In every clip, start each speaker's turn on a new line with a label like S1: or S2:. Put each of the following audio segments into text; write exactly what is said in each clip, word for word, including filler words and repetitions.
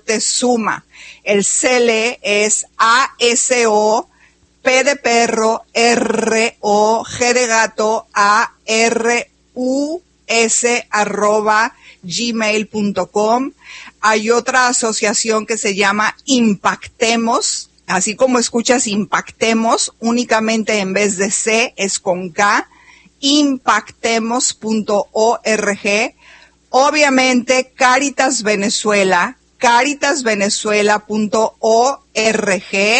S1: corte suma. El C L es A S O, P de perro, R O, G de gato, A R U S arroba gmail punto com. Hay otra asociación que se llama Impactemos, así como escuchas Impactemos, únicamente en vez de C es con K, impactemos punto org. Obviamente Cáritas Venezuela, cáritas venezuela punto org,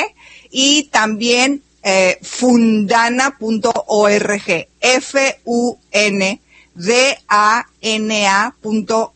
S1: y también eh, fundana punto org, F U N D A N A punto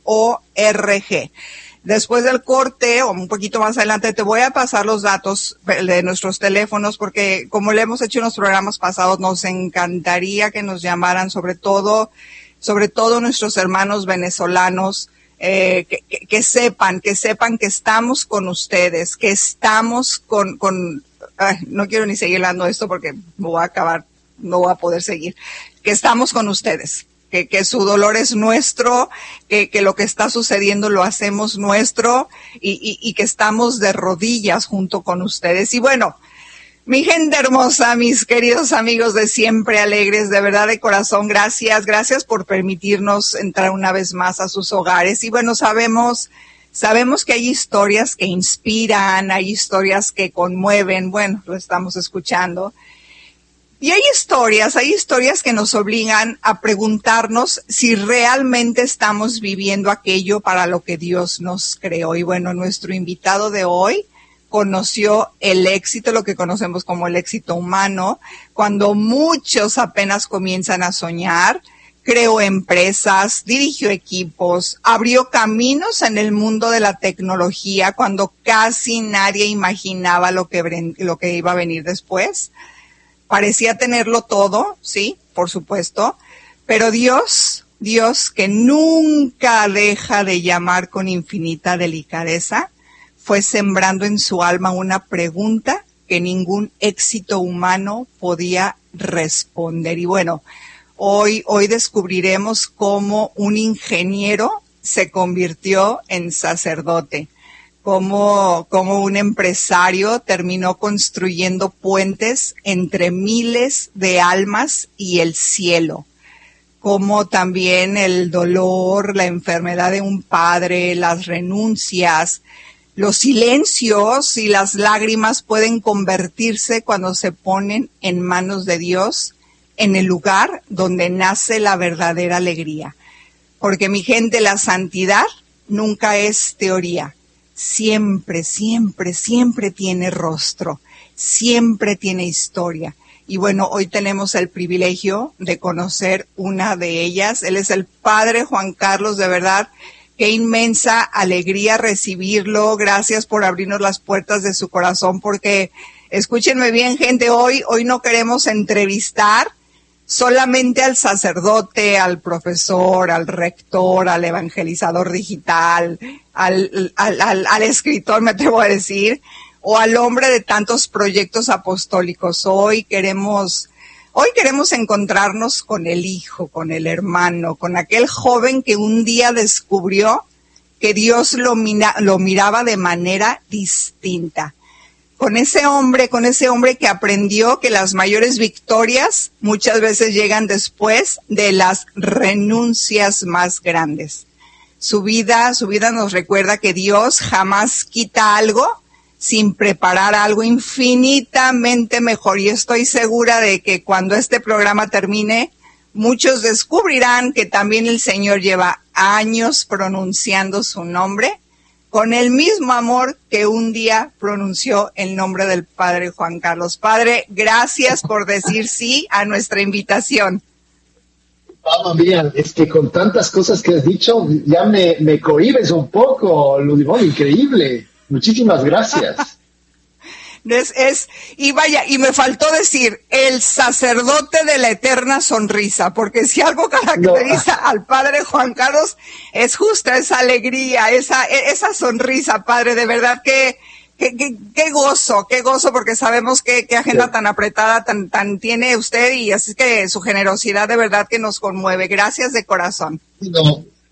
S1: org. Después del corte, o un poquito más adelante, te voy a pasar los datos de nuestros teléfonos, porque como le hemos hecho en los programas pasados, nos encantaría que nos llamaran, sobre todo, sobre todo nuestros hermanos venezolanos, eh, que, que, que sepan, que sepan que estamos con ustedes, que estamos con, con, ay, no quiero ni seguir hablando de esto porque me voy a acabar, no voy a poder seguir, que estamos con ustedes. Que, que su dolor es nuestro, que, que lo que está sucediendo lo hacemos nuestro, y, y, y que estamos de rodillas junto con ustedes. Y bueno, mi gente hermosa, mis queridos amigos de Siempre Alegres, de verdad de corazón, gracias, gracias por permitirnos entrar una vez más a sus hogares. Y bueno, sabemos, sabemos que hay historias que inspiran, hay historias que conmueven, bueno, lo estamos escuchando. Y hay historias, hay historias que nos obligan a preguntarnos si realmente estamos viviendo aquello para lo que Dios nos creó. Y bueno, nuestro invitado de hoy conoció el éxito, lo que conocemos como el éxito humano, cuando muchos apenas comienzan a soñar. Creó empresas, dirigió equipos, abrió caminos en el mundo de la tecnología cuando casi nadie imaginaba lo que, lo que iba a venir después. Parecía tenerlo todo, sí, por supuesto, pero Dios, Dios que nunca deja de llamar con infinita delicadeza, fue sembrando en su alma una pregunta que ningún éxito humano podía responder. Y bueno, hoy, hoy descubriremos cómo un ingeniero se convirtió en sacerdote. Cómo, cómo un empresario terminó construyendo puentes entre miles de almas y el cielo. Cómo también el dolor, la enfermedad de un padre, las renuncias, los silencios y las lágrimas pueden convertirse cuando se ponen en manos de Dios, en el lugar donde nace la verdadera alegría. Porque mi gente, la santidad nunca es teoría. Siempre, siempre, siempre tiene rostro, siempre tiene historia. Y bueno, hoy tenemos el privilegio de conocer una de ellas. Él es el padre Juan Carlos, de verdad, qué inmensa alegría recibirlo. Gracias por abrirnos las puertas de su corazón, porque, escúchenme bien, gente, hoy, hoy no queremos entrevistar solamente al sacerdote, al profesor, al rector, al evangelizador digital, al, al, al, al escritor, me atrevo a decir, o al hombre de tantos proyectos apostólicos. Hoy queremos, hoy queremos encontrarnos con el hijo, con el hermano, con aquel joven que un día descubrió que Dios lo, mira, lo miraba de manera distinta. Con ese hombre, con ese hombre que aprendió que las mayores victorias muchas veces llegan después de las renuncias más grandes. Su vida, su vida nos recuerda que Dios jamás quita algo sin preparar algo infinitamente mejor. Y estoy segura de que cuando este programa termine, muchos descubrirán que también el Señor lleva años pronunciando su nombre con el mismo amor que un día pronunció el nombre del padre Juan Carlos. Padre, gracias por decir sí a nuestra invitación.
S2: Mamma mía, es que con tantas cosas que has dicho, ya me, me cohibes un poco, Ludivón, increíble. Muchísimas gracias.
S1: Es, es, y vaya, y me faltó decir, el sacerdote de la eterna sonrisa, porque si algo caracteriza no. al padre Juan Carlos, es justa esa alegría, esa, esa sonrisa, padre, de verdad que, que, que, qué gozo, qué gozo, porque sabemos que, qué agenda sí. tan apretada, tan, tan tiene usted, y así que su generosidad de verdad que nos conmueve. Gracias de corazón.
S2: No.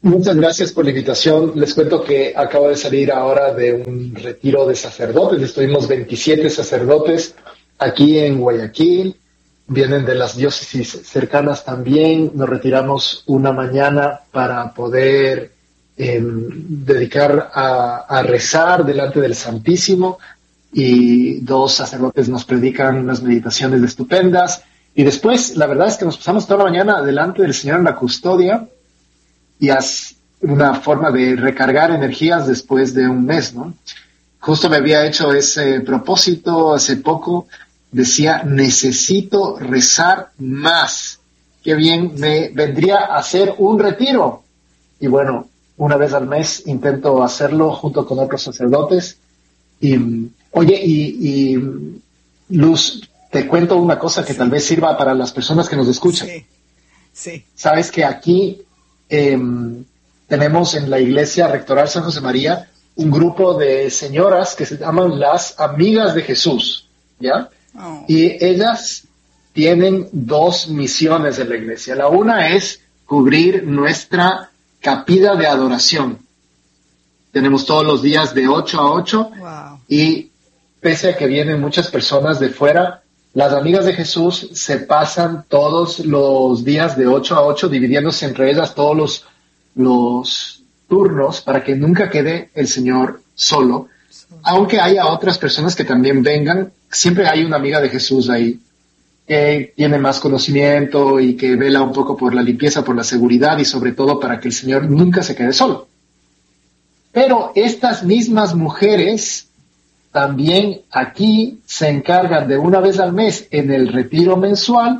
S2: Muchas gracias por la invitación. Les cuento que acabo de salir ahora de un retiro de sacerdotes. Estuvimos veintisiete sacerdotes aquí en Guayaquil. Vienen de las diócesis cercanas también. Nos retiramos una mañana para poder eh, dedicar a, a rezar delante del Santísimo, y dos sacerdotes nos predican unas meditaciones estupendas. Y después, la verdad es que nos pasamos toda la mañana delante del Señor en la custodia, y es una forma de recargar energías después de un mes, ¿no? Justo me había hecho ese propósito hace poco. Decía, necesito rezar más. Qué bien me vendría a hacer un retiro. Y bueno, una vez al mes intento hacerlo junto con otros sacerdotes. Y, oye, y, y Luz, te cuento una cosa que
S1: Sí.
S2: tal vez sirva para las personas que nos escuchan.
S1: Sí, sí.
S2: Sabes que aquí eh, tenemos en la Iglesia Rectoral San José María un grupo de señoras que se llaman las Amigas de Jesús, ¿ya?
S1: Oh.
S2: Y ellas tienen dos misiones en la iglesia. La una es cubrir nuestra capilla de adoración. Tenemos todos los días de ocho a ocho.
S1: Wow.
S2: Y pese a que vienen muchas personas de fuera, las Amigas de Jesús se pasan todos los días de ocho a ocho, dividiéndose entre ellas todos los, los turnos para que nunca quede el Señor solo. Aunque haya otras personas que también vengan, siempre hay una amiga de Jesús ahí que tiene más conocimiento y que vela un poco por la limpieza, por la seguridad y sobre todo para que el Señor nunca se quede solo. Pero estas mismas mujeres también aquí se encargan de una vez al mes en el retiro mensual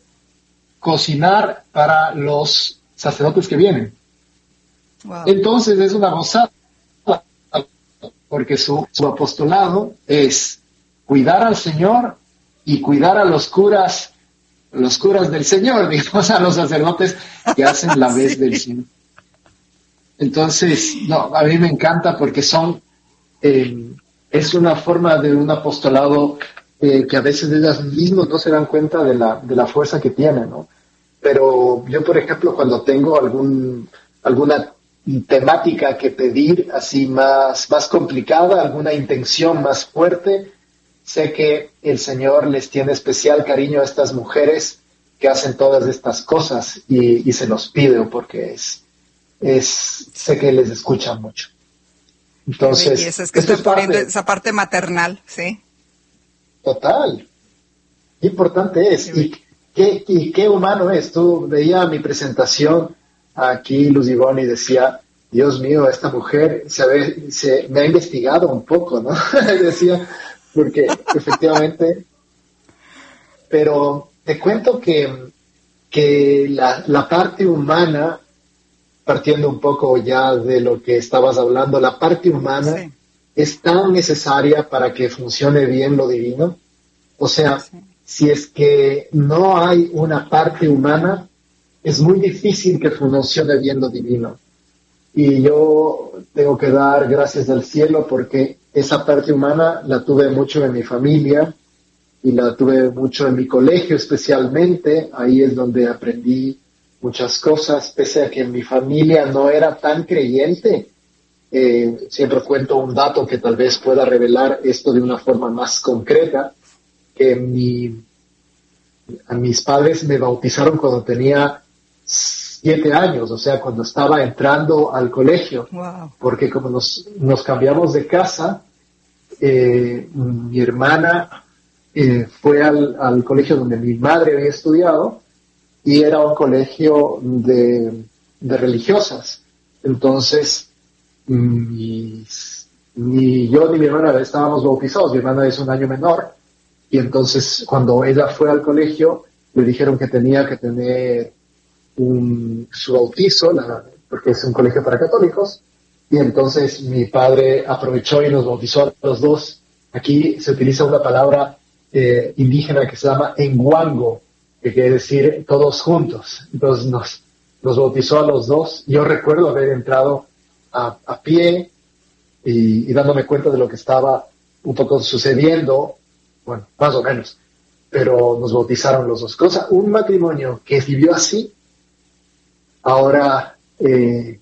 S2: cocinar para los sacerdotes que vienen.
S1: Wow.
S2: Entonces es una gozada, porque su, su apostolado es cuidar al Señor y cuidar a los curas, los curas del Señor, digamos, a los sacerdotes que hacen la vez
S1: Sí.
S2: del Señor. Entonces, no, a mí me encanta porque son, eh, es una forma de un apostolado eh, que a veces ellas mismas no se dan cuenta de la, de la fuerza que tienen, ¿no? Pero yo, por ejemplo, cuando tengo algún, alguna temática que pedir así más, más complicada, alguna intención más fuerte, sé que el Señor les tiene especial cariño a estas mujeres que hacen todas estas cosas y, y se los pide porque es, es, sé que les escucha mucho. Entonces,
S1: Belleza, es que
S2: esto
S1: están poniendo
S2: parte,
S1: esa parte maternal, ¿sí?
S2: total, qué importante es.
S1: Sí.
S2: Y qué, y qué humano es. Tú veía mi presentación aquí, Luz Ivonne, y decía, Dios mío, esta mujer se, ve, se me ha investigado un poco, ¿no? Decía, porque efectivamente, pero te cuento que, que la, la parte humana, partiendo un poco ya de lo que estabas hablando, la parte humana
S1: Sí.
S2: es tan necesaria para que funcione bien lo divino. O sea,
S1: Sí.
S2: si es que no hay una parte humana, es muy difícil que funcione bien lo divino. Y yo tengo que dar gracias al cielo porque esa parte humana la tuve mucho en mi familia y la tuve mucho en mi colegio especialmente. Ahí es donde aprendí muchas cosas, pese a que mi familia no era tan creyente. Eh, siempre cuento un dato que tal vez pueda revelar esto de una forma más concreta, que mi, a mis padres me bautizaron cuando tenía siete años, o sea, cuando estaba entrando al colegio,
S1: Wow.
S2: porque como nos, nos cambiamos de casa, eh, mi hermana eh, fue al, al colegio donde mi madre había estudiado y era un colegio de, de religiosas. Entonces, mis, ni yo ni mi hermana estábamos bautizados, mi hermana es un año menor, y entonces cuando ella fue al colegio le dijeron que tenía que tener un, su bautizo, la, porque es un colegio para católicos, y entonces mi padre aprovechó y nos bautizó a los dos. Aquí se utiliza una palabra eh, indígena que se llama enguango, que quiere decir todos juntos. Entonces nos, nos bautizó a los dos. Yo recuerdo haber entrado a, a pie y, y dándome cuenta de lo que estaba un poco sucediendo, bueno, más o menos, pero nos bautizaron los dos. Cosa, un matrimonio que vivió así, ahora eh,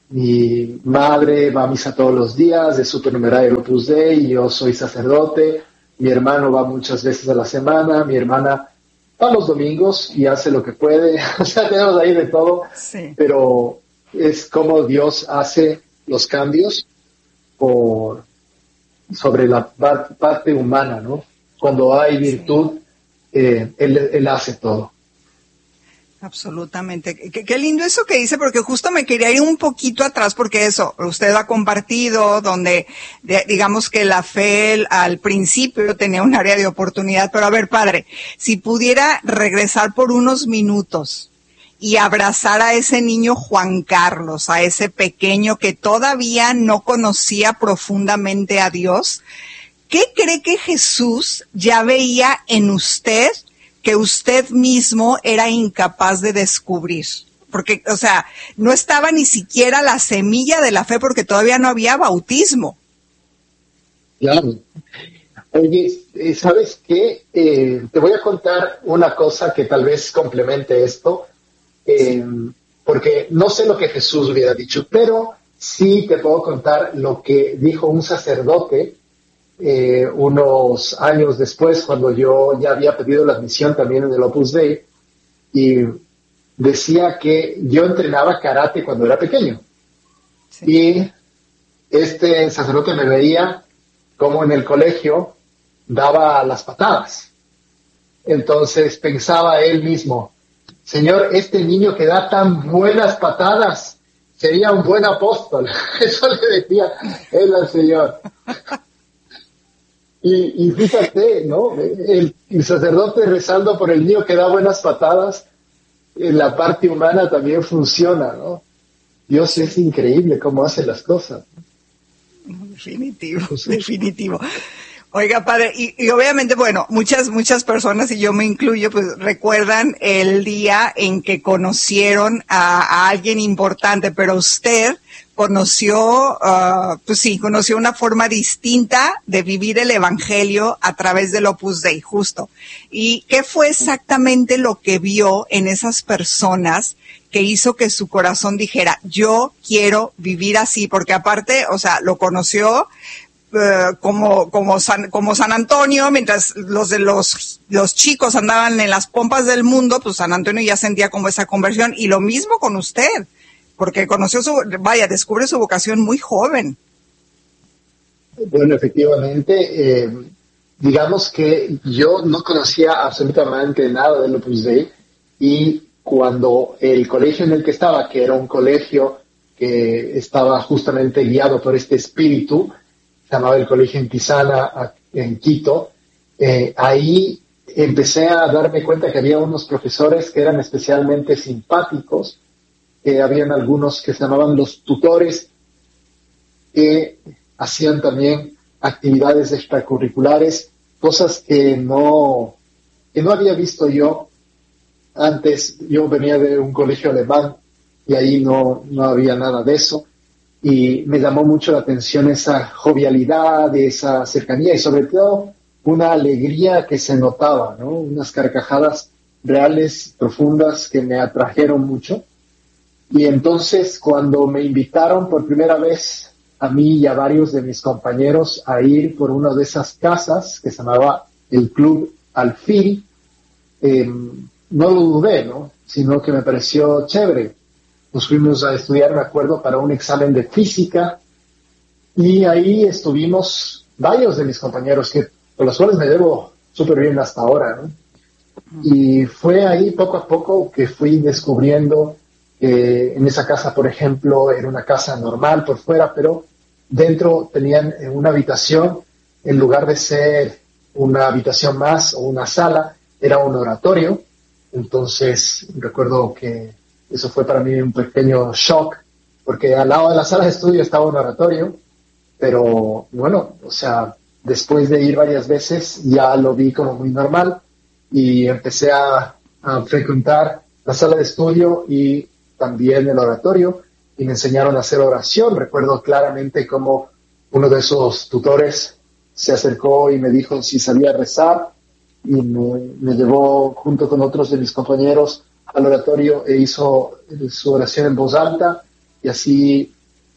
S2: mi madre va a misa todos los días, de supernumerario del Opus Dei, yo soy sacerdote, mi hermano va muchas veces a la semana, mi hermana va los domingos y hace lo que puede, o sea, tenemos ahí de todo,
S1: Sí.
S2: pero es como Dios hace los cambios por, sobre la par- parte humana, ¿no? Cuando hay virtud, eh, él, él hace todo.
S1: Absolutamente. Qué, qué lindo eso que dice, porque justo me quería ir un poquito atrás, porque eso, usted ha compartido, donde de, digamos que la fe al principio tenía un área de oportunidad, pero a ver, padre, si pudiera regresar por unos minutos y abrazar a ese niño Juan Carlos, a ese pequeño que todavía no conocía profundamente a Dios, ¿qué cree que Jesús ya veía en usted que usted mismo era incapaz de descubrir? Porque, o sea, no estaba ni siquiera la semilla de la fe porque todavía no había bautismo.
S2: Claro. Oye, eh, ¿sabes qué? Eh, te voy a contar una cosa que tal vez complemente esto, eh, porque no sé lo que Jesús hubiera dicho, pero sí te puedo contar lo que dijo un sacerdote eh, unos años después, cuando yo ya había pedido la admisión también en el Opus Dei, y decía que yo entrenaba karate cuando era pequeño.
S1: Sí.
S2: Y este sacerdote me veía como en el colegio daba las patadas. Entonces pensaba él mismo, Señor, este niño que da tan buenas patadas sería un buen apóstol. Eso le decía él al Señor. Y, y fíjate, ¿no? El, el sacerdote rezando por el niño que da buenas patadas, en la parte humana también funciona, ¿no? Dios es increíble cómo hace las cosas.
S1: Definitivo, definitivo. Oiga, padre, y, y obviamente, bueno, muchas, muchas personas, y yo me incluyo, pues recuerdan el día en que conocieron a, a alguien importante, pero usted conoció, uh, pues sí, conoció una forma distinta de vivir el evangelio a través del Opus Dei, justo. ¿Y qué fue exactamente lo que vio en esas personas que hizo que su corazón dijera, yo quiero vivir así? Porque aparte, o sea, lo conoció Uh, como como San, como San Antonio, mientras los de los los chicos andaban en las pompas del mundo, pues San Antonio ya sentía como esa conversión, y lo mismo con usted, porque conoció su, vaya, descubre su vocación muy joven.
S2: Bueno, efectivamente, eh, digamos que yo no conocía absolutamente nada del Opus Dei, y cuando el colegio en el que estaba, que era un colegio que estaba justamente guiado por este espíritu, se llamaba el Colegio Intisana en Quito, eh, ahí empecé a darme cuenta que había unos profesores que eran especialmente simpáticos, que habían algunos que se llamaban los tutores, que hacían también actividades extracurriculares, cosas que no, que no había visto yo antes. Yo venía de un colegio alemán y ahí no, no había nada de eso. Y me llamó mucho la atención esa jovialidad, esa cercanía y sobre todo una alegría que se notaba, ¿no? Unas carcajadas reales, profundas, que me atrajeron mucho. Y entonces cuando me invitaron por primera vez a mí y a varios de mis compañeros a ir por una de esas casas que se llamaba el Club Alfil, eh, no lo dudé, ¿no? Sino que me pareció chévere. Nos fuimos a estudiar, me acuerdo, para un examen de física, y ahí estuvimos varios de mis compañeros, que con los cuales me llevo súper bien hasta ahora, ¿no? Y fue ahí poco a poco que fui descubriendo que en esa casa, por ejemplo, era una casa normal por fuera, pero dentro tenían una habitación, en lugar de ser una habitación más o una sala, era un oratorio. Entonces recuerdo que eso fue para mí un pequeño shock, porque al lado de la sala de estudio estaba un oratorio, pero bueno, o sea, después de ir varias veces ya lo vi como muy normal y empecé a, a frecuentar la sala de estudio y también el oratorio, y me enseñaron a hacer oración. Recuerdo claramente cómo uno de esos tutores se acercó y me dijo si sabía rezar, y me, me llevó junto con otros de mis compañeros al oratorio e hizo su oración en voz alta, y así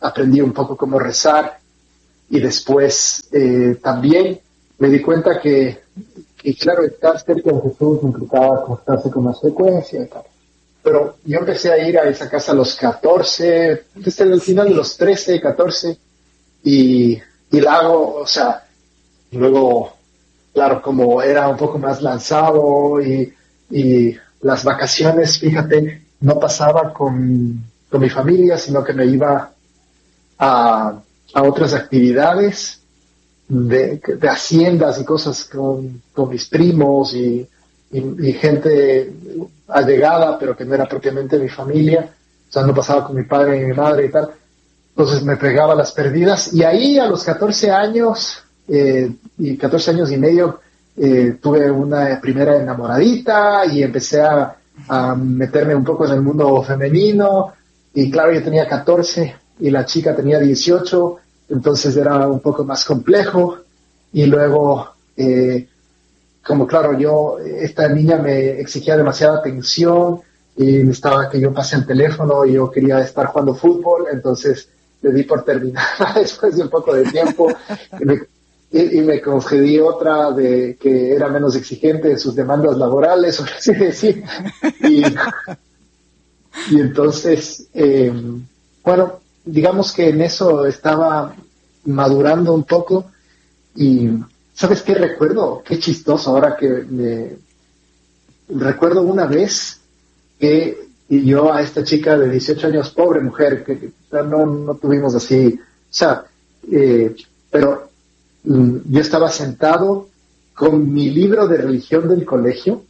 S2: aprendí un poco cómo rezar y después eh, también me di cuenta que, que, claro, estar cerca de Jesús implicaba acostarse con más frecuencia y tal. Pero yo empecé a ir a esa casa a los catorce, desde el final de los trece, catorce, y, y la hago, o sea, luego, claro, como era un poco más lanzado y, y las vacaciones, fíjate, no pasaba con, con mi familia, sino que me iba a, a otras actividades de, de haciendas y cosas con, con mis primos y, y, y gente allegada, pero que no era propiamente mi familia. O sea, no pasaba con mi padre y mi madre y tal. Entonces me pegaba las perdidas. Y ahí a los catorce años, eh, y catorce años y medio, eh, tuve una primera enamoradita y empecé a, a meterme un poco en el mundo femenino. Y claro, yo tenía catorce y la chica tenía dieciocho, entonces era un poco más complejo. Y luego, eh, como claro, yo, esta niña me exigía demasiada atención y necesitaba que yo pase el teléfono y yo quería estar jugando fútbol, entonces le di por terminada después de un poco de tiempo y, me, y, y me concedí otra de que era menos exigente en sus demandas laborales, o así decir. Y, y entonces, eh, bueno, digamos que en eso estaba madurando un poco y ¿sabes qué recuerdo? Qué chistoso ahora que me... Recuerdo una vez que yo a esta chica de dieciocho años, pobre mujer, que, que no, no tuvimos así, o sea, eh, pero mm, yo estaba sentado con mi libro de religión del colegio,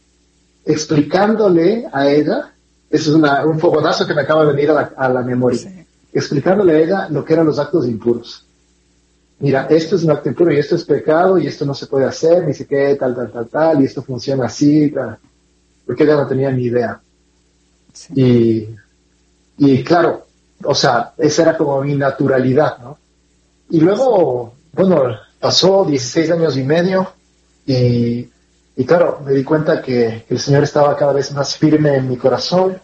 S2: explicándole a ella, eso es una, un fogonazo que me acaba de venir a la, a la memoria, sí. Explicándole a ella lo que eran los actos impuros. Mira, esto es un acto impuro y esto es pecado y esto no se puede hacer, ni sé qué, tal, tal, tal, tal, y esto funciona así, tal, porque ella no tenía ni idea. Sí. Y, y claro, o sea, esa era como mi naturalidad, ¿no? Y luego, bueno, pasó dieciséis años y medio y, y claro, me di cuenta que el Señor estaba cada vez más firme en mi corazón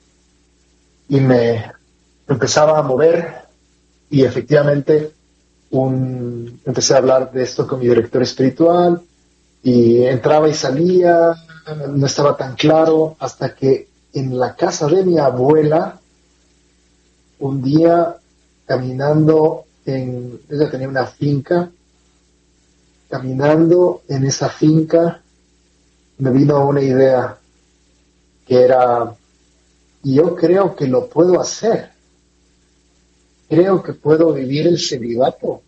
S2: y me empezaba a mover y efectivamente un, empecé a hablar de esto con mi director espiritual y entraba y salía, no estaba tan claro, hasta que en la casa de mi abuela, un día caminando en, ella tenía una finca, caminando en esa finca me vino una idea que era, yo creo que lo puedo hacer. Creo que puedo vivir el celibato.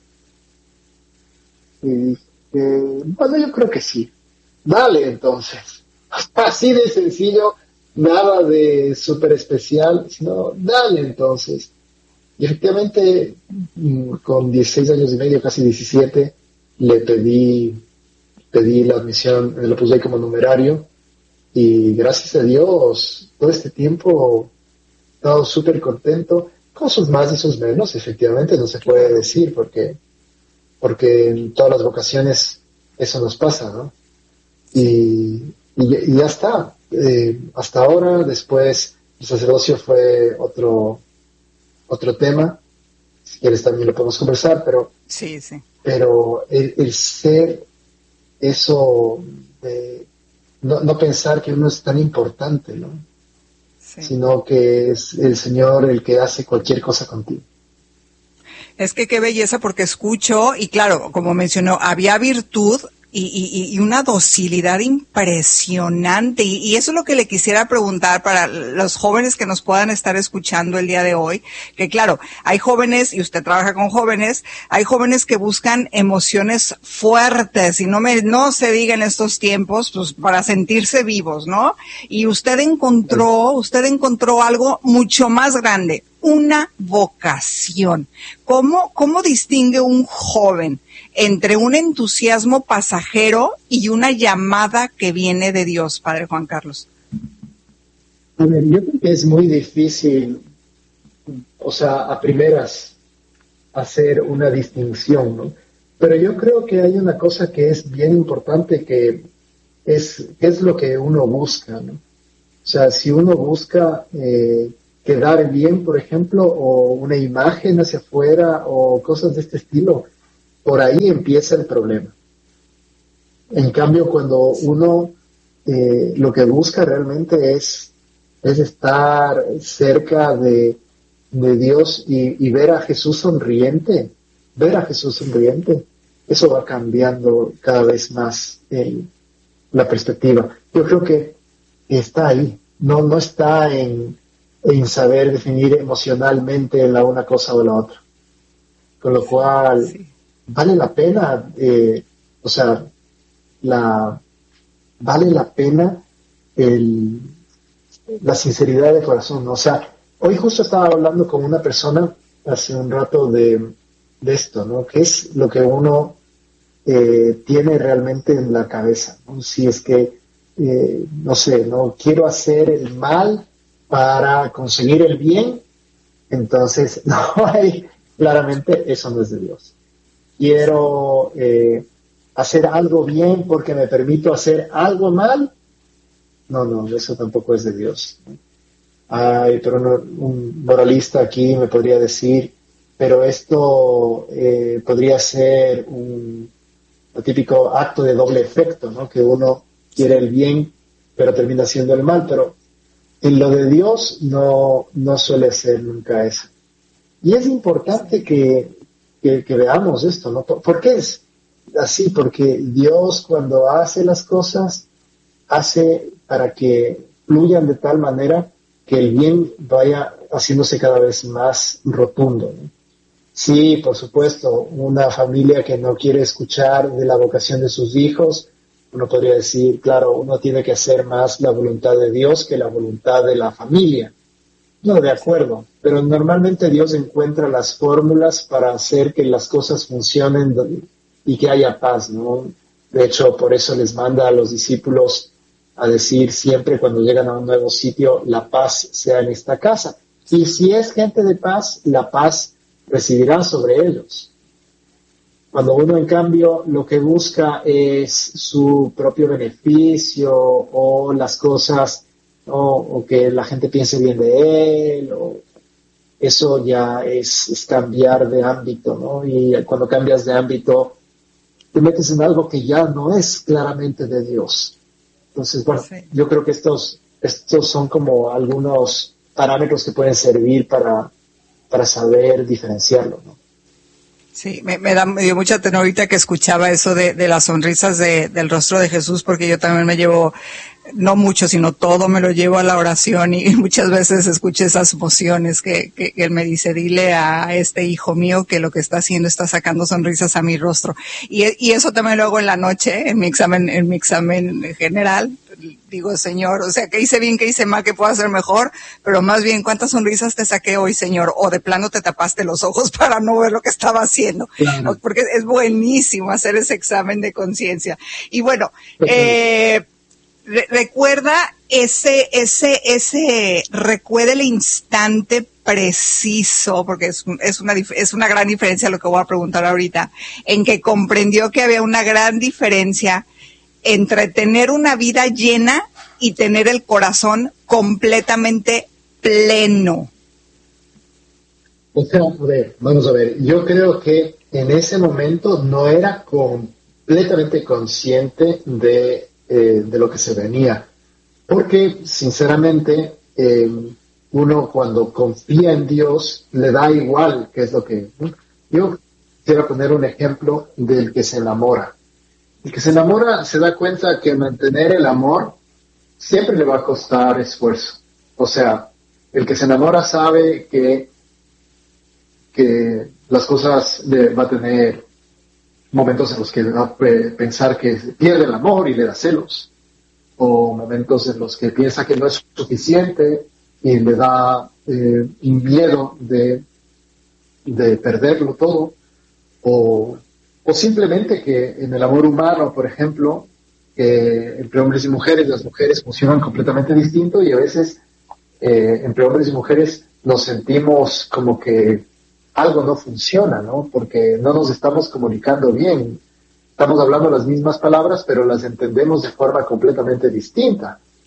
S2: Y dije, bueno, yo creo que sí. Dale, entonces. Así de sencillo, nada de súper especial, sino dale, entonces. Y efectivamente, con dieciséis años y medio, casi diecisiete, le pedí, pedí la admisión, lo puse ahí como numerario, y gracias a Dios, todo este tiempo he estado súper contento. Con sus más y sus menos, efectivamente, no se puede decir, porque, porque en todas las vocaciones eso nos pasa, ¿no? Y, y, y ya está. Eh, hasta ahora, después, el sacerdocio fue otro, otro tema. Si quieres también lo podemos conversar, pero,
S1: sí, sí.
S2: pero el, el ser eso de no, no pensar que uno es tan importante, ¿no? Sí. Sino que es el Señor el que hace cualquier cosa contigo.
S1: Es que qué belleza, porque escucho, y claro, como mencionó, había virtud y, y, y una docilidad impresionante, y, y eso es lo que le quisiera preguntar para los jóvenes que nos puedan estar escuchando el día de hoy, que claro, hay jóvenes, y usted trabaja con jóvenes, hay jóvenes que buscan emociones fuertes, y no me, no se diga en estos tiempos, pues para sentirse vivos, ¿no? Y usted encontró, usted encontró algo mucho más grande, una vocación. ¿Cómo, cómo distingue un joven entre un entusiasmo pasajero y una llamada que viene de Dios, Padre Juan Carlos?
S2: A ver, yo creo que es muy difícil, o sea, a primeras, hacer una distinción, ¿no? Pero yo creo que hay una cosa que es bien importante, que es, que es lo que uno busca, ¿no? O sea, si uno busca eh, quedar bien, por ejemplo, o una imagen hacia afuera, o cosas de este estilo. Por ahí empieza el problema. En cambio, cuando uno eh, lo que busca realmente es, es estar cerca de, de Dios y, y ver a Jesús sonriente, ver a Jesús sonriente, eso va cambiando cada vez más el, la perspectiva. Yo creo que está ahí, no, no está en, en saber definir emocionalmente la una cosa o la otra. Con lo cual, sí, vale la pena, eh, o sea, la, vale la pena el, la sinceridad de corazón, ¿no? O sea, hoy justo estaba hablando con una persona hace un rato de, de esto, ¿no? ¿Qué es lo que uno eh, tiene realmente en la cabeza, ¿no? Si es que, eh, no sé, no quiero hacer el mal para conseguir el bien, entonces no hay, claramente eso no es de Dios. Quiero eh, hacer algo bien porque me permito hacer algo mal, no, no, eso tampoco es de Dios. Ay, pero no, un moralista aquí me podría decir, pero esto eh, podría ser un, un típico acto de doble efecto, ¿no? Que uno quiere el bien, pero termina haciendo el mal, pero en lo de Dios no, no suele ser nunca eso. Y es importante que, que, que veamos esto, ¿no? ¿Por, ¿Por qué es así? Porque Dios, cuando hace las cosas, hace para que fluyan de tal manera que el bien vaya haciéndose cada vez más rotundo, ¿no? Sí, por supuesto, una familia que no quiere escuchar de la vocación de sus hijos, uno podría decir, claro, uno tiene que hacer más la voluntad de Dios que la voluntad de la familia. No, de acuerdo, pero normalmente Dios encuentra las fórmulas para hacer que las cosas funcionen y que haya paz, ¿no? De hecho, por eso les manda a los discípulos a decir siempre cuando llegan a un nuevo sitio, la paz sea en esta casa. Y si es gente de paz, la paz recibirá sobre ellos. Cuando uno, en cambio, lo que busca es su propio beneficio o las cosas, o, o que la gente piense bien de él, o eso ya es, es cambiar de ámbito, ¿no? Y cuando cambias de ámbito, te metes en algo que ya no es claramente de Dios. Entonces, bueno, sí, yo creo que estos, estos son como algunos parámetros que pueden servir para, para saber diferenciarlo, ¿no?
S1: Sí, me, me, da, me dio mucha ternura ahorita que escuchaba eso de, de las sonrisas de, del rostro de Jesús, porque yo también me llevo, no mucho, sino todo me lo llevo a la oración y muchas veces escucho esas emociones que, que, que él me dice, dile a este hijo mío que lo que está haciendo está sacando sonrisas a mi rostro. Y, y eso también lo hago en la noche, en mi examen, en mi examen general. Digo, Señor, o sea, que hice bien, que hice mal, que puedo hacer mejor, pero más bien, ¿cuántas sonrisas te saqué hoy, Señor? O de plano te tapaste los ojos para no ver lo que estaba haciendo. Claro. Porque es buenísimo hacer ese examen de conciencia. Y bueno, eh, re- recuerda ese, ese, ese, recuerda el instante preciso, porque es, es una, es una gran diferencia lo que voy a preguntar ahorita, en que comprendió que había una gran diferencia entre tener una vida llena y tener el corazón completamente pleno.
S2: O sea, a ver, vamos a ver, yo creo que en ese momento no era completamente consciente de, eh, de lo que se venía, porque sinceramente eh, uno cuando confía en Dios le da igual qué es lo que... Yo quiero poner un ejemplo del que se enamora. El que se enamora se da cuenta que mantener el amor siempre le va a costar esfuerzo. O sea, el que se enamora sabe que, que las cosas le, va a tener momentos en los que va a pensar que pierde el amor y le da celos. O momentos en los que piensa que no es suficiente y le da eh, un miedo de, de perderlo todo. O... O simplemente que en el amor humano, por ejemplo, eh, entre hombres y mujeres, las mujeres funcionan completamente distinto y a veces eh, entre hombres y mujeres nos sentimos como que algo no funciona, ¿no? Porque no nos estamos comunicando bien. Estamos hablando las mismas palabras, pero las entendemos de forma completamente distinta.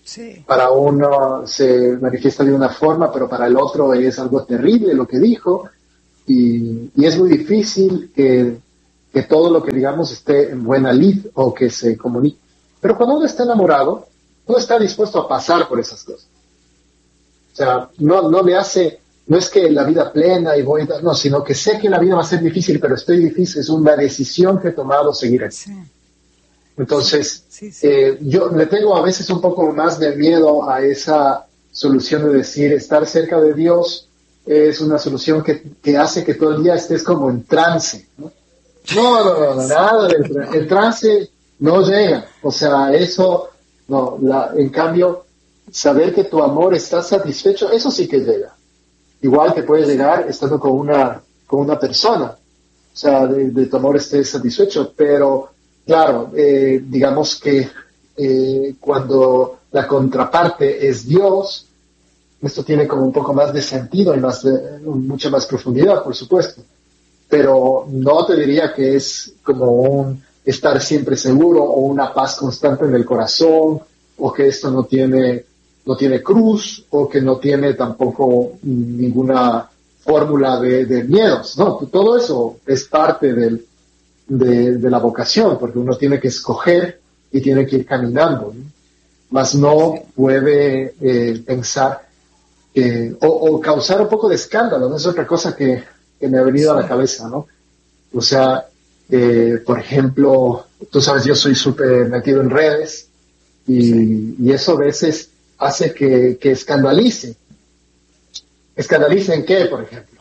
S2: Sí. Para uno se manifiesta de una forma, pero para el otro es algo terrible lo que dijo, y, y es muy difícil que, que todo lo que digamos esté en buena lid o que se comunique. Pero cuando uno está enamorado, uno está dispuesto a pasar por esas cosas. O sea, no, no me hace, no es que la vida plena y voy a, no, sino que sé que la vida va a ser difícil, pero estoy difícil, es una decisión que he tomado seguir aquí. Sí. Entonces, sí, sí, sí. Eh, yo le tengo a veces un poco más de miedo a esa solución de decir, estar cerca de Dios es una solución que, que hace que todo el día estés como en trance, ¿no? No, no, no, no nada, el, el trance no llega, o sea, eso, no, la, en cambio, saber que tu amor está satisfecho, eso sí que llega. Igual que puede llegar estando con una, con una persona, o sea, de, de tu amor estés satisfecho, pero claro, eh, digamos que eh, cuando la contraparte es Dios, esto tiene como un poco más de sentido y más de, mucha más profundidad, por supuesto. Pero no te diría que es como un estar siempre seguro o una paz constante en el corazón, o que esto no tiene, no tiene cruz, o que no tiene tampoco ninguna fórmula de, de miedos. No, todo eso es parte del De, de la vocación, porque uno tiene que escoger y tiene que ir caminando, ¿no? Mas no puede eh, pensar que, o, o causar un poco de escándalo, ¿no? Es otra cosa que, que me ha venido sí. a la cabeza, ¿no? O sea, eh, por ejemplo, tú sabes, yo soy súper metido en redes y, sí. y eso a veces hace que, que escandalice. ¿Escandalice en qué, por ejemplo?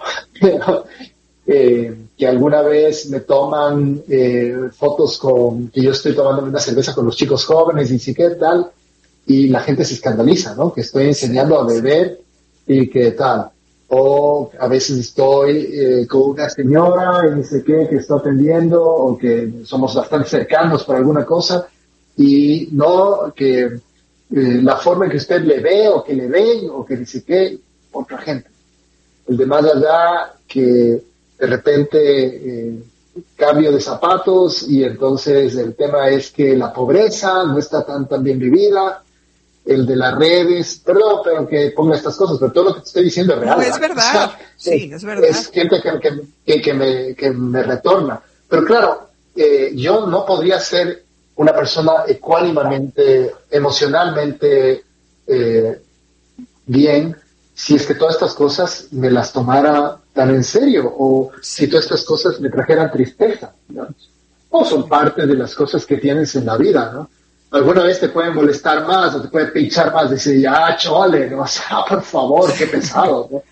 S2: Eh, que alguna vez me toman eh, fotos con que yo estoy tomando una cerveza con los chicos jóvenes y sí que tal, y la gente se escandaliza, ¿no? Que estoy enseñando a beber y que tal. O a veces estoy eh, con una señora y no sé qué, que está atendiendo, o que somos bastante cercanos por alguna cosa, y no que eh, la forma en que usted le ve o que le ven o que dice qué, otra gente. El de más allá que de repente eh, cambio de zapatos y entonces el tema es que la pobreza no está tan, tan bien vivida, el de las redes, perdón, pero que ponga estas cosas, pero todo lo que te estoy diciendo es real.
S1: No, es verdad, o sea, sí, es, es verdad.
S2: Es gente que, que, que, que, me, que me retorna. Pero claro, eh, yo no podría ser una persona ecuánimamente, emocionalmente eh, bien si es que todas estas cosas me las tomara tan en serio, o si todas estas cosas me trajeran tristeza, ¿no? O son parte de las cosas que tienes en la vida, ¿no? Alguna vez te pueden molestar más o te pueden pinchar más, decir, ya, chole, ¿no? O sea, por favor, qué pesado, ¿no?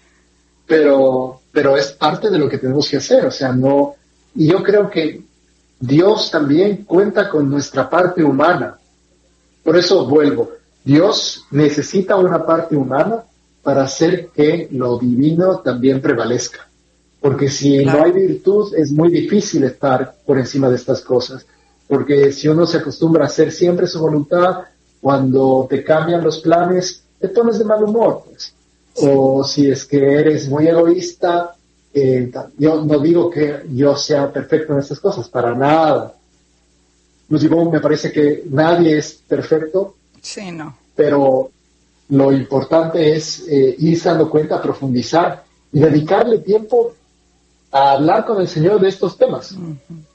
S2: Pero, pero es parte de lo que tenemos que hacer, o sea, no, y yo creo que Dios también cuenta con nuestra parte humana. Por eso vuelvo, Dios necesita una parte humana para hacer que lo divino también prevalezca. Porque si claro. no hay virtud, es muy difícil estar por encima de estas cosas. Porque si uno se acostumbra a hacer siempre su voluntad, cuando te cambian los planes, te pones de mal humor, pues. O si es que eres muy egoísta, eh, yo no digo que yo sea perfecto en estas cosas, para nada. Inclusive me parece que nadie es perfecto.
S1: Sí, no.
S2: Pero lo importante es eh, irse dando cuenta, profundizar y dedicarle tiempo a hablar con el Señor de estos temas. Uh-huh.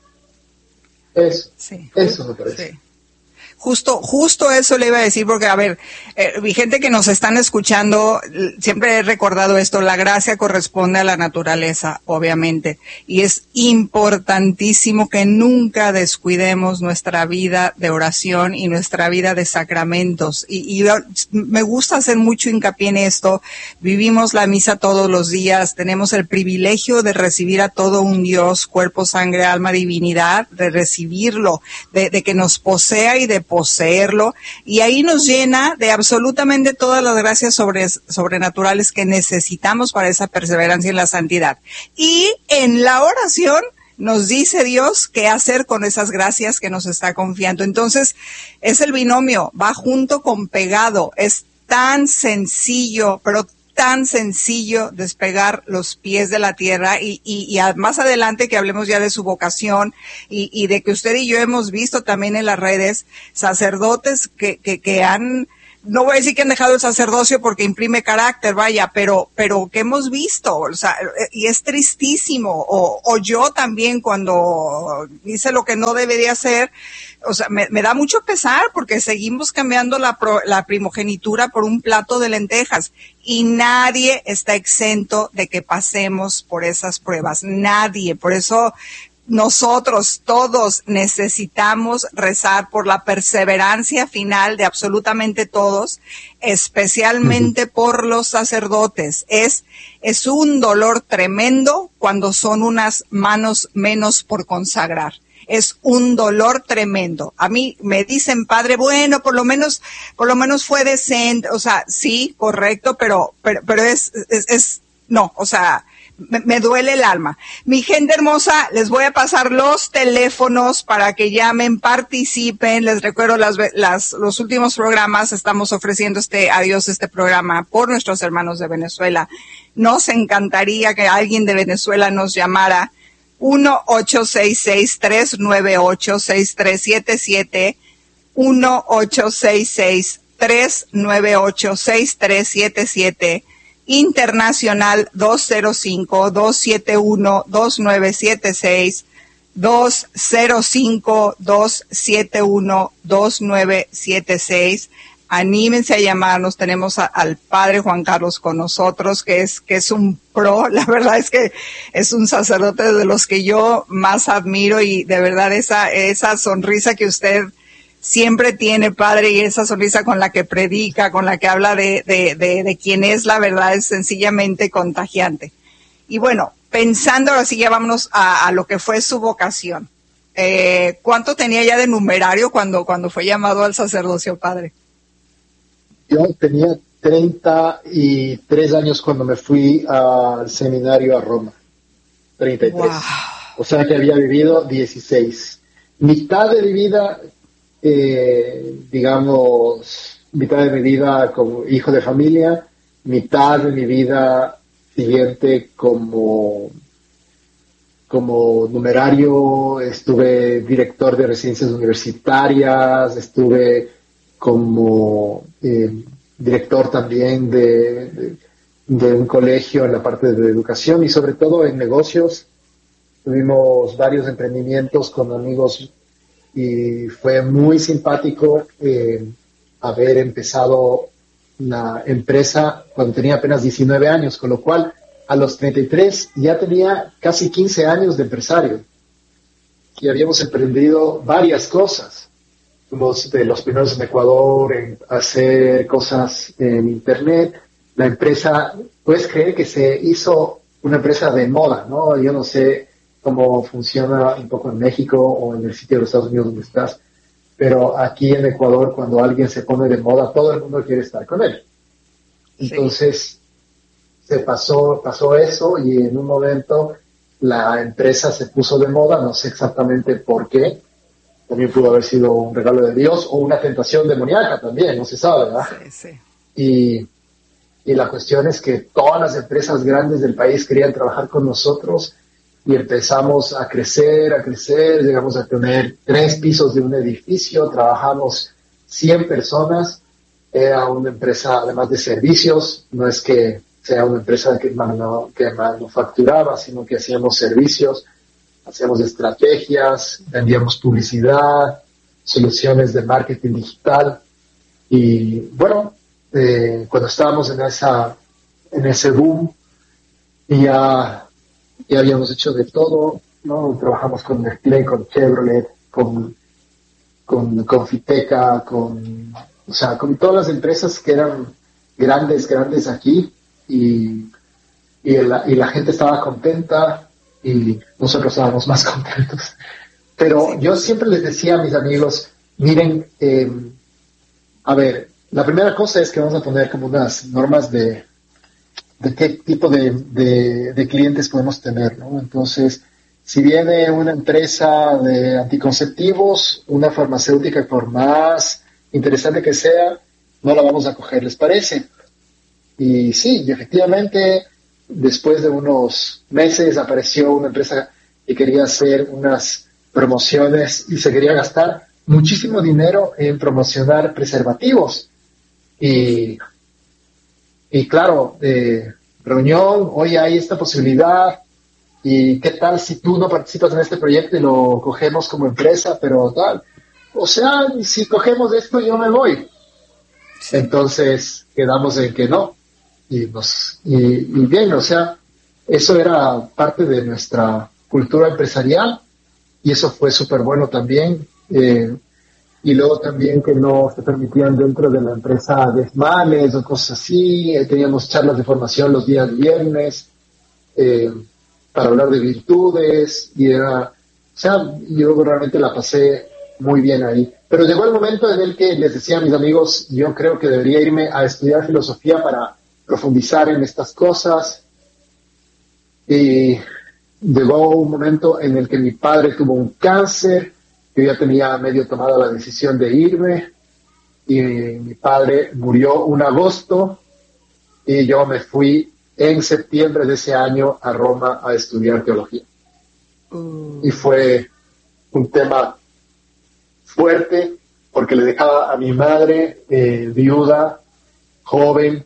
S2: Eso, sí, eso me parece.
S1: Sí. Justo, justo eso le iba a decir, porque, a ver, eh, mi gente que nos están escuchando, siempre he recordado esto, la gracia corresponde a la naturaleza, obviamente, y es importantísimo que nunca descuidemos nuestra vida de oración y nuestra vida de sacramentos, y, y me gusta hacer mucho hincapié en esto. Vivimos la misa todos los días, tenemos el privilegio de recibir a todo un Dios, cuerpo, sangre, alma, divinidad, de recibirlo, de, de que nos posea y de poseerlo, y ahí nos llena de absolutamente todas las gracias sobre, sobrenaturales que necesitamos para esa perseverancia en la santidad. Y en la oración nos dice Dios qué hacer con esas gracias que nos está confiando. Entonces, es el binomio, va junto con pegado, es tan sencillo, pero tan sencillo despegar los pies de la tierra, y, y, y a, más adelante que hablemos ya de su vocación y, y de que usted y yo hemos visto también en las redes sacerdotes que, que, que han no voy a decir que han dejado el sacerdocio porque imprime carácter, vaya, pero, pero ¿qué hemos visto? O sea, y es tristísimo. O, o yo también cuando hice lo que no debería hacer, o sea, me, me da mucho pesar porque seguimos cambiando la, pro, la primogenitura por un plato de lentejas y nadie está exento de que pasemos por esas pruebas. Nadie. Por eso nosotros todos necesitamos rezar por la perseverancia final de absolutamente todos, especialmente uh-huh. por los sacerdotes. Es, es un dolor tremendo cuando son unas manos menos por consagrar. Es un dolor tremendo. A mí me dicen, padre, bueno, por lo menos, por lo menos fue decente. O sea, sí, correcto, pero, pero, pero es, es, es, no, o sea, Me, me duele el alma. Mi gente hermosa, les voy a pasar los teléfonos para que llamen, participen. Les recuerdo las, las, los últimos programas. Estamos ofreciendo este, a Dios este programa por nuestros hermanos de Venezuela. Nos encantaría que alguien de Venezuela nos llamara. uno ocho seis seis, tres nueve ocho, seis tres siete siete. uno ocho seis seis, tres nueve ocho, seis tres siete siete. Internacional dos cero cinco, dos siete uno, dos nueve siete seis, dos cero cinco, dos siete uno, dos nueve siete seis. Anímense a llamarnos. Tenemos a, al padre Juan Carlos con nosotros, que es, que es un pro. La verdad es que es un sacerdote de los que yo más admiro y de verdad esa, esa sonrisa que usted siempre tiene, padre, y esa sonrisa con la que predica, con la que habla de, de, de, de quién es la verdad, es sencillamente contagiante. Y bueno, pensando ahora sí, ya vámonos a, a lo que fue su vocación. Eh, ¿Cuánto tenía ya de numerario cuando, cuando fue llamado al sacerdocio, padre?
S2: Yo tenía treinta y tres años cuando me fui al seminario a Roma. treinta y tres. Wow. O sea que había vivido dieciséis. Mitad de mi vida... Eh, digamos, mitad de mi vida como hijo de familia, mitad de mi vida siguiente como, como numerario, estuve director de residencias universitarias, estuve como eh, director también de, de, de un colegio en la parte de educación y sobre todo en negocios. Tuvimos varios emprendimientos con amigos y fue muy simpático eh, haber empezado la empresa cuando tenía apenas diecinueve años, con lo cual a los treinta y tres ya tenía casi quince años de empresario y habíamos emprendido varias cosas. Fuimos de los primeros en Ecuador en hacer cosas en internet. La empresa, puedes creer que se hizo una empresa de moda, ¿no? Yo no sé cómo funciona un poco en México o en el sitio de los Estados Unidos donde estás, pero aquí en Ecuador cuando alguien se pone de moda todo el mundo quiere estar con él. Entonces sí. se pasó, pasó eso y en un momento la empresa se puso de moda, no sé exactamente por qué, también pudo haber sido un regalo de Dios o una tentación demoníaca también, no se sabe, ¿verdad? Sí, sí. Y, y la cuestión es que todas las empresas grandes del país querían trabajar con nosotros y empezamos a crecer, a crecer, llegamos a tener tres pisos de un edificio, trabajamos cien personas, era una empresa además de servicios, no es que sea una empresa que, manu, que manufacturaba, sino que hacíamos servicios, hacíamos estrategias, vendíamos publicidad, soluciones de marketing digital y bueno, eh, cuando estábamos en esa en ese boom ya ya habíamos hecho de todo, ¿no? Trabajamos con Nestlé, con Chevrolet, con, con Confiteca, con, o sea, con todas las empresas que eran grandes, grandes aquí, y, y, la, y la gente estaba contenta, y nosotros estábamos más contentos. Pero yo siempre les decía a mis amigos, miren, eh, a ver, la primera cosa es que vamos a poner como unas normas de de qué tipo de, de, de clientes podemos tener, ¿no? Entonces, si viene una empresa de anticonceptivos, una farmacéutica, por más interesante que sea, no la vamos a coger, ¿les parece? Y sí, y efectivamente, después de unos meses apareció una empresa que quería hacer unas promociones y se quería gastar muchísimo dinero en promocionar preservativos. Y, y claro, eh, reunión, hoy hay esta posibilidad, y qué tal si tú no participas en este proyecto y lo cogemos como empresa, pero tal. O sea, si cogemos esto yo me voy. Sí. Entonces quedamos en que no. Y, nos, y, y bien, o sea, eso era parte de nuestra cultura empresarial y eso fue súper bueno también. Eh, y luego también que no se permitían dentro de la empresa desmanes o cosas así. Eh, teníamos charlas de formación los días viernes eh, para hablar de virtudes y era, o sea, yo realmente la pasé muy bien ahí. Pero llegó el momento en el que les decía a mis amigos, yo creo que debería irme a estudiar filosofía para profundizar en estas cosas. Y llegó un momento en el que mi padre tuvo un cáncer, yo ya tenía medio tomada la decisión de irme, y mi padre murió un agosto, y yo me fui en septiembre de ese año a Roma a estudiar teología. Uh. Y fue un tema fuerte, porque le dejaba a mi madre eh, viuda, joven,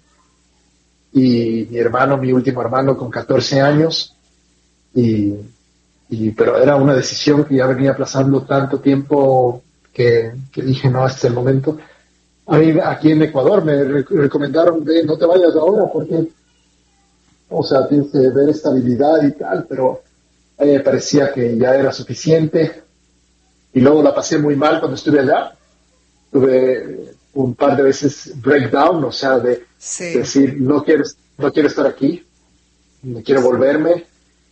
S2: y mi hermano, mi último hermano, con catorce años, y, y pero era una decisión que ya venía aplazando tanto tiempo que, que dije, no, este es el momento. A mí, aquí en Ecuador, me re- recomendaron de no te vayas ahora porque, o sea, tienes que ver estabilidad y tal, pero a mí me parecía que ya era suficiente, y luego la pasé muy mal cuando estuve allá. Tuve un par de veces breakdown, o sea, de sí. decir, no quiero, no quiero estar aquí, no quiero volverme,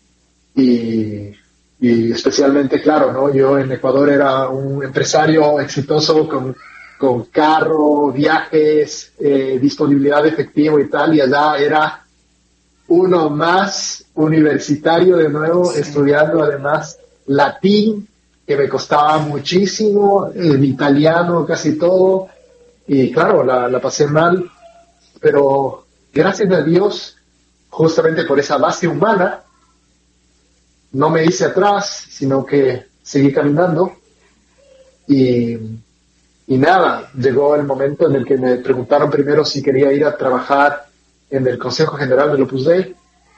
S2: y, y especialmente, claro, ¿no? Yo en Ecuador era un empresario exitoso con, con carro, viajes, eh, disponibilidad de efectivo y tal, y allá era uno más universitario de nuevo, sí. estudiando además latín, que me costaba muchísimo, el italiano casi todo, y claro, la, la pasé mal, pero gracias a Dios, justamente por esa base humana, no me hice atrás, sino que seguí caminando, y, y nada, llegó el momento en el que me preguntaron primero si quería ir a trabajar en el Consejo General del Opus Dei,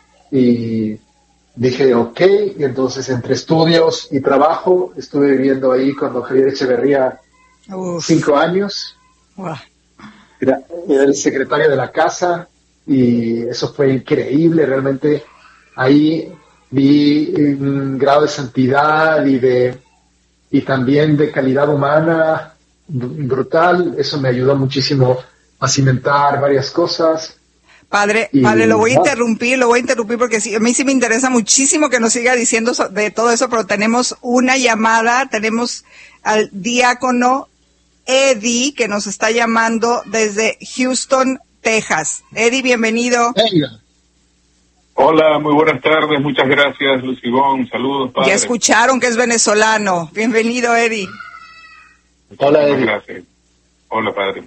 S2: y dije, ok, y entonces entre estudios y trabajo estuve viviendo ahí con don Javier Echeverría Uf. cinco años. Wow. Era, era el secretario de la casa y eso fue increíble, realmente ahí vi un grado de santidad y de y también de calidad humana brutal. Eso me ayudó muchísimo a cimentar varias cosas.
S1: Padre, y, padre, lo voy a interrumpir, lo voy a interrumpir porque sí, a mí sí me interesa muchísimo que nos siga diciendo so, de todo eso, pero tenemos una llamada, tenemos al diácono Eddie que nos está llamando desde Houston, Texas. Eddie, bienvenido.
S2: Venga.
S3: Hola, muy buenas tardes, muchas gracias, Lucibón, saludos, padre.
S1: Ya escucharon que es venezolano. Bienvenido, Eddie.
S2: Hola, Eddie.
S3: Gracias. Hola, padre.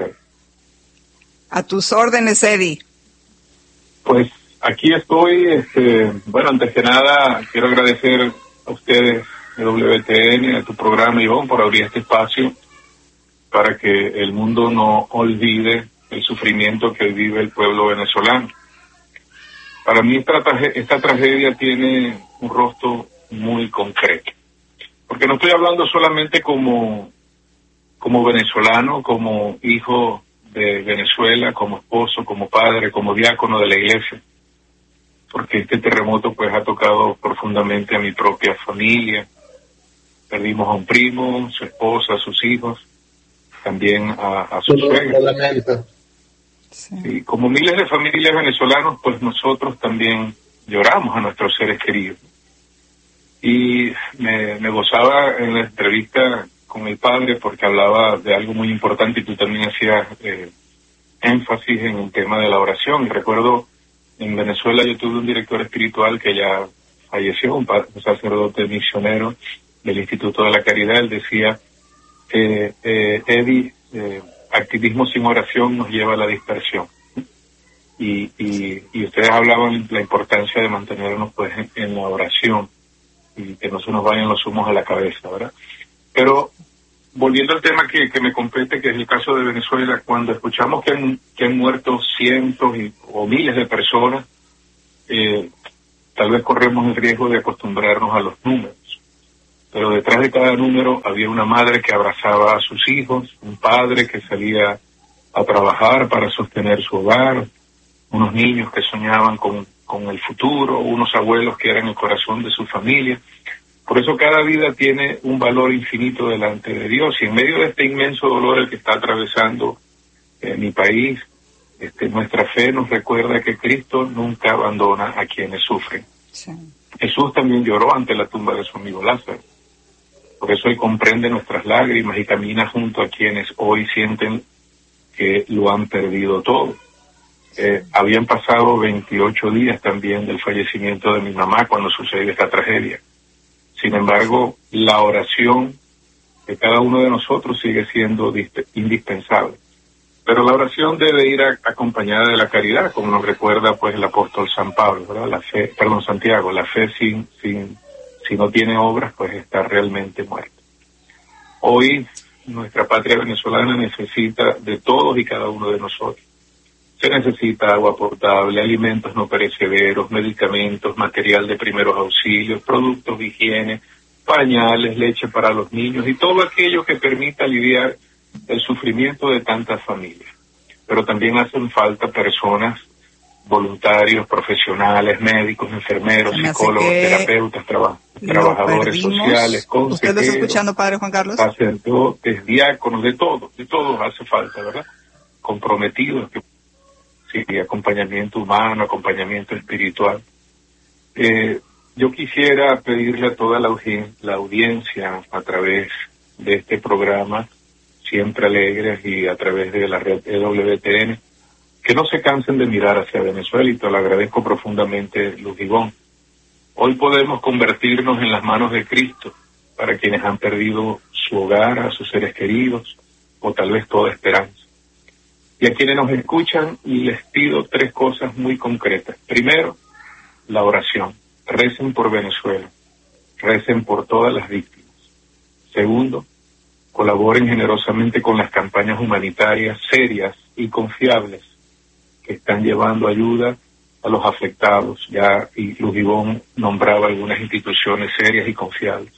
S1: A tus órdenes, Eddie.
S3: Pues aquí estoy, este, bueno, antes que nada quiero agradecer a ustedes de W T N, a tu programa, Ivonne, por abrir este espacio para que el mundo no olvide el sufrimiento que vive el pueblo venezolano. Para mí esta, traje- esta tragedia tiene un rostro muy concreto, porque no estoy hablando solamente como, como venezolano, como hijo de Venezuela, como esposo, como padre, como diácono de la iglesia, porque este terremoto pues ha tocado profundamente a mi propia familia. Perdimos a un primo, su esposa, a sus hijos, también a, a su suegra. Sí. Y como miles de familias venezolanos, pues nosotros también lloramos a nuestros seres queridos. Y me, me gozaba en la entrevista con el padre porque hablaba de algo muy importante y tú también hacías eh, énfasis en el tema de la oración. Y recuerdo en Venezuela yo tuve un director espiritual que ya falleció, un, un sacerdote misionero del Instituto de la Caridad. Él decía, eh, eh, Eddie, eh, activismo sin oración nos lleva a la dispersión. Y, y, y ustedes hablaban de la importancia de mantenernos pues en, en la oración y que no se nos vayan los humos a la cabeza, ¿verdad? Pero volviendo al tema que, que me compete, que es el caso de Venezuela, cuando escuchamos que han, que han muerto cientos y, o miles de personas, eh, tal vez corremos el riesgo de acostumbrarnos a los números. Pero detrás de cada número había una madre que abrazaba a sus hijos, un padre que salía a trabajar para sostener su hogar, unos niños que soñaban con, con el futuro, unos abuelos que eran el corazón de su familia. Por eso cada vida tiene un valor infinito delante de Dios, y en medio de este inmenso dolor el que está atravesando eh, mi país, este, nuestra fe nos recuerda que Cristo nunca abandona a quienes sufren. Sí. Jesús también lloró ante la tumba de su amigo Lázaro. Por eso Él comprende nuestras lágrimas y camina junto a quienes hoy sienten que lo han perdido todo. Eh, habían pasado veintiocho días también del fallecimiento de mi mamá cuando sucedió esta tragedia. Sin embargo, la oración de cada uno de nosotros sigue siendo indispensable. Pero la oración debe ir a, acompañada de la caridad, como nos recuerda pues el apóstol San Pablo, ¿verdad? La fe, perdón, Santiago, la fe sin, sin, si no tiene obras, pues está realmente muerta. Hoy nuestra patria venezolana necesita de todos y cada uno de nosotros. Se necesita agua potable, alimentos no perecederos, medicamentos, material de primeros auxilios, productos de higiene, pañales, leche para los niños y todo aquello que permita aliviar el sufrimiento de tantas familias. Pero también hacen falta personas, voluntarios, profesionales, médicos, enfermeros, psicólogos, terapeutas, traba trabajadores sociales, consejeros.
S1: ¿Usted lo está escuchando, Padre Juan Carlos?
S3: Sacerdotes, diáconos, de todo, de todo hace falta, ¿verdad? Comprometidos, que sí, acompañamiento humano, acompañamiento espiritual. Eh, yo quisiera pedirle a toda la, la audiencia a través de este programa, Siempre Alegres, y a través de la red E W T N, que no se cansen de mirar hacia Venezuela, y te lo agradezco profundamente, Luz Ivonne. Hoy podemos convertirnos en las manos de Cristo para quienes han perdido su hogar, a sus seres queridos, o tal vez toda esperanza. Y a quienes nos escuchan, les pido tres cosas muy concretas. Primero, la oración. Recen por Venezuela. Recen por todas las víctimas. Segundo, colaboren generosamente con las campañas humanitarias serias y confiables que están llevando ayuda a los afectados. Ya y Luz Ivonne nombraba algunas instituciones serias y confiables.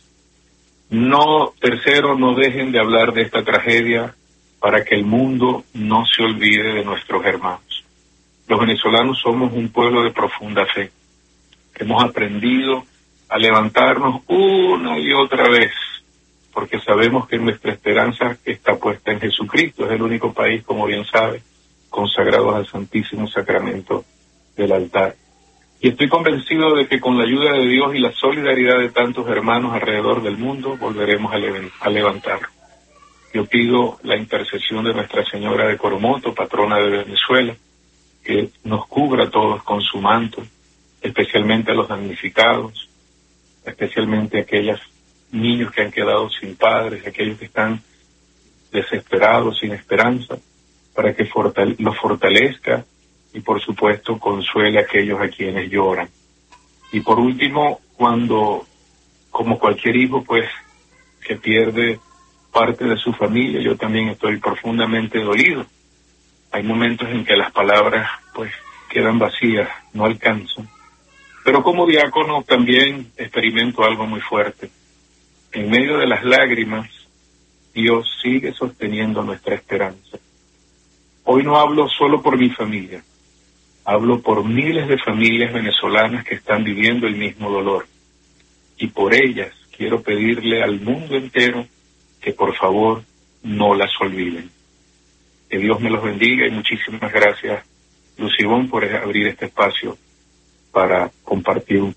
S3: No, tercero, no dejen de hablar de esta tragedia para que el mundo no se olvide de nuestros hermanos. Los venezolanos somos un pueblo de profunda fe. Hemos aprendido a levantarnos una y otra vez, porque sabemos que nuestra esperanza está puesta en Jesucristo. Es el único país, como bien sabe, consagrado al Santísimo Sacramento del altar. Y estoy convencido de que con la ayuda de Dios y la solidaridad de tantos hermanos alrededor del mundo, volveremos a, le a levantarlo. Yo pido la intercesión de Nuestra Señora de Coromoto, patrona de Venezuela, que nos cubra a todos con su manto, especialmente a los damnificados, especialmente a aquellos niños que han quedado sin padres, aquellos que están desesperados, sin esperanza, para que fortale los fortalezca y, por supuesto, consuele a aquellos a quienes lloran. Y por último, cuando, como cualquier hijo, pues, que pierde parte de su familia, yo también estoy profundamente dolido. Hay momentos en que las palabras pues quedan vacías, no alcanzan. Pero como diácono también experimento algo muy fuerte. En medio de las lágrimas, Dios sigue sosteniendo nuestra esperanza. Hoy no hablo solo por mi familia, hablo por miles de familias venezolanas que están viviendo el mismo dolor. Y por ellas quiero pedirle al mundo entero que por favor no las olviden. Que Dios me los bendiga y muchísimas gracias, Luz Ivonne, por abrir este espacio para compartir.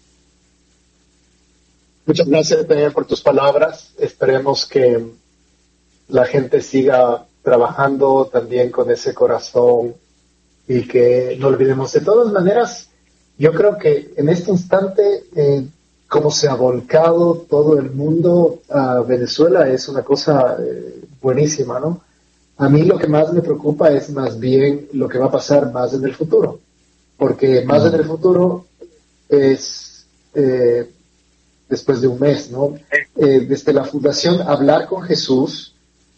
S2: Muchas gracias, Daniel, por tus palabras. Esperemos que la gente siga trabajando también con ese corazón y que no olvidemos. De todas maneras, yo creo que en este instante, eh, cómo se ha volcado todo el mundo a Venezuela es una cosa eh, buenísima, ¿no? A mí lo que más me preocupa es más bien lo que va a pasar más en el futuro, porque más en el futuro es eh, después de un mes, ¿no? Eh, desde la Fundación Hablar con Jesús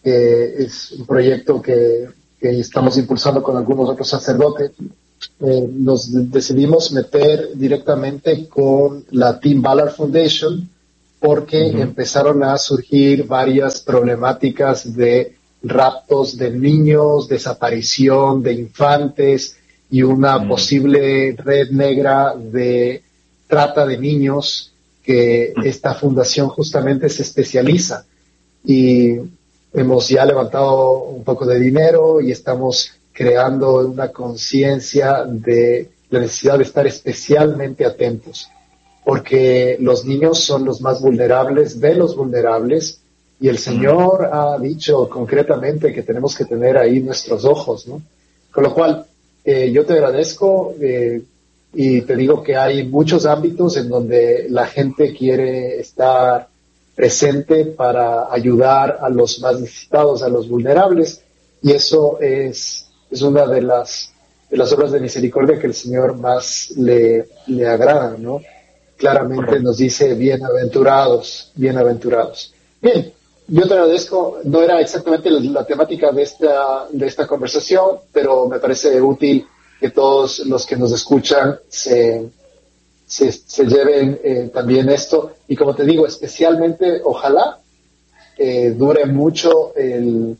S2: que es un proyecto que, que estamos impulsando con algunos otros sacerdotes, eh, nos decidimos meter directamente con la Tim Ballard Foundation porque uh-huh. empezaron a surgir varias problemáticas de raptos de niños, desaparición de infantes y una uh-huh. posible red negra de trata de niños que esta fundación justamente se especializa. Y hemos ya levantado un poco de dinero y estamos creando una conciencia de la necesidad de estar especialmente atentos, porque los niños son los más vulnerables de los vulnerables, y el Señor ha dicho concretamente que tenemos que tener ahí nuestros ojos, ¿no? Con lo cual, eh, yo te agradezco eh, y te digo que hay muchos ámbitos en donde la gente quiere estar presente para ayudar a los más necesitados, a los vulnerables, y eso es, es una de las, de las obras de misericordia que el Señor más le, le agrada, ¿no? Claramente nos dice bienaventurados, bienaventurados. Bien, yo te agradezco, no era exactamente la, la temática de esta, de esta conversación, pero me parece útil que todos los que nos escuchan se, se, se lleven eh, también esto, y como te digo, especialmente, ojalá eh, dure mucho el,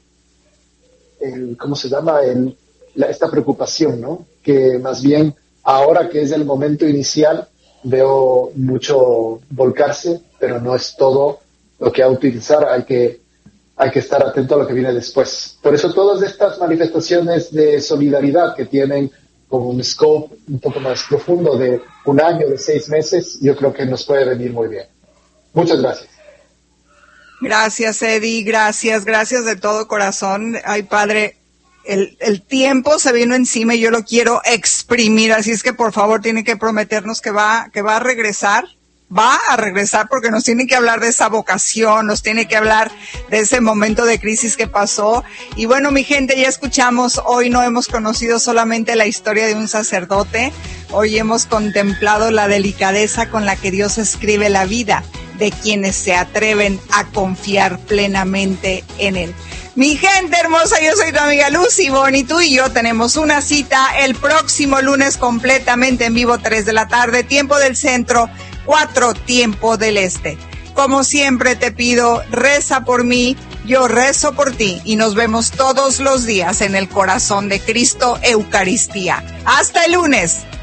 S2: el, ¿cómo se llama? El, la, esta preocupación, ¿no? Que más bien, ahora que es el momento inicial, veo mucho volcarse, pero no es todo lo que hay que utilizar, hay que, hay que estar atento a lo que viene después. Por eso todas estas manifestaciones de solidaridad que tienen como un scope un poco más profundo de un año, de seis meses, yo creo que nos puede venir muy bien. Muchas gracias.
S1: Gracias, Eddie, gracias, gracias de todo corazón. Ay, Padre, el, el tiempo se vino encima y yo lo quiero exprimir, así es que por favor tiene que prometernos que va, que va a regresar. Va a regresar porque nos tiene que hablar de esa vocación, nos tiene que hablar de ese momento de crisis que pasó. Y bueno, mi gente, ya escuchamos, hoy no hemos conocido solamente la historia de un sacerdote, hoy hemos contemplado la delicadeza con la que Dios escribe la vida de quienes se atreven a confiar plenamente en Él. Mi gente hermosa, yo soy tu amiga Lucy Bon, y tú y yo tenemos una cita el próximo lunes completamente en vivo, tres de la tarde, tiempo del centro, cuatro tiempo del este. Como siempre te pido, reza por mí, yo rezo por ti, y nos vemos todos los días en el corazón de Cristo Eucaristía. Hasta el lunes.